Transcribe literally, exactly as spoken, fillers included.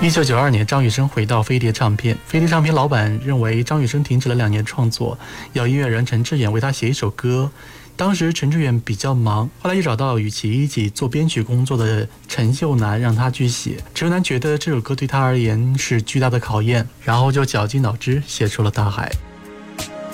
一九九二年，张雨生回到飞碟唱片，飞碟唱片老板认为张雨生停止了两年创作，要音乐人陈志远为他写一首歌。当时陈志远比较忙，后来又找到与其一起做编曲工作的陈秀楠，让他去写。陈秀楠觉得这首歌对他而言是巨大的考验，然后就绞尽脑汁写出了《大海》。